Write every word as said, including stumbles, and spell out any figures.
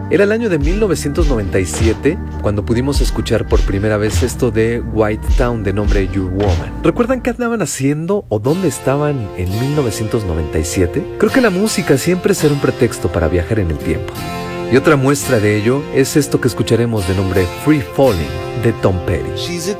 Era el año de mil novecientos noventa y siete cuando pudimos escuchar por primera vez esto de White Town de nombre Your Woman. ¿Recuerdan qué andaban haciendo o dónde estaban en mil novecientos noventa y siete? Creo que la música siempre será un pretexto para viajar en el tiempo. Y otra muestra de ello es esto que escucharemos de nombre Free Falling de Tom Petty.